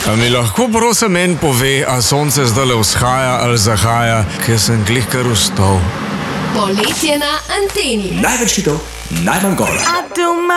A mi lahko prosim meni pove, a sonce zdajle vzhaja ali zahaja, ker sem glih kar vstal. Poletje na anteni. Največ hitov, najmanj govora.